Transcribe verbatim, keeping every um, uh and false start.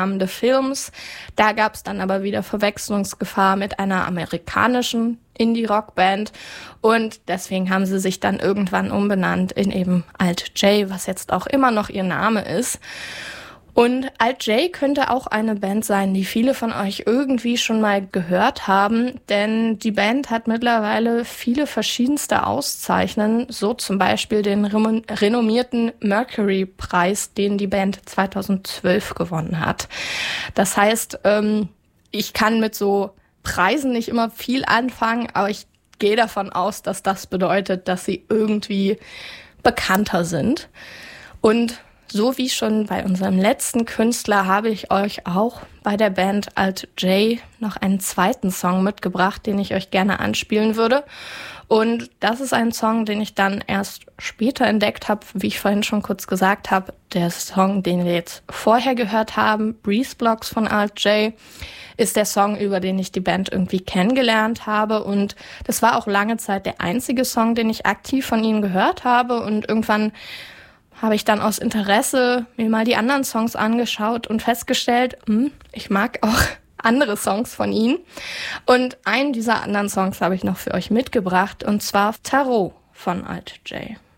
Namen The Films. Da gab es dann aber wieder Verwechslungsgefahr mit einer amerikanischen Indie-Rock-Band und deswegen haben sie sich dann irgendwann umbenannt in eben Alt J, was jetzt auch immer noch ihr Name ist. Und Alt J könnte auch eine Band sein, die viele von euch irgendwie schon mal gehört haben, denn die Band hat mittlerweile viele verschiedenste Auszeichnungen, so zum Beispiel den renommierten Mercury-Preis, den die Band zweitausendzwölf gewonnen hat. Das heißt, ich kann mit so Preisen nicht immer viel anfangen, aber ich gehe davon aus, dass das bedeutet, dass sie irgendwie bekannter sind. Und so wie schon bei unserem letzten Künstler habe ich euch auch bei der Band Alt J noch einen zweiten Song mitgebracht, den ich euch gerne anspielen würde. Und das ist ein Song, den ich dann erst später entdeckt habe, wie ich vorhin schon kurz gesagt habe. Der Song, den wir jetzt vorher gehört haben, Breeze Blocks von Alt J, ist der Song, über den ich die Band irgendwie kennengelernt habe. Und das war auch lange Zeit der einzige Song, den ich aktiv von ihnen gehört habe. Und irgendwann habe ich dann aus Interesse mir mal die anderen Songs angeschaut und festgestellt, hm, ich mag auch andere Songs von ihnen. Und einen dieser anderen Songs habe ich noch für euch mitgebracht, und zwar Tarot von Alt J.